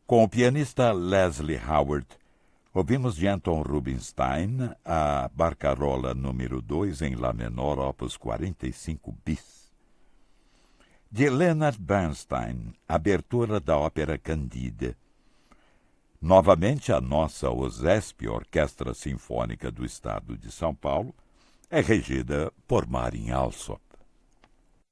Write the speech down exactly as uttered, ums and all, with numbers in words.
Com o pianista Leslie Howard, ouvimos de Anton Rubinstein a Barcarola número dois em Lá menor, opus quarenta e cinco bis. De Leonard Bernstein, abertura da ópera Candide. Novamente, a nossa OSESP, Orquestra Sinfônica do Estado de São Paulo, é regida por Marin Alsop.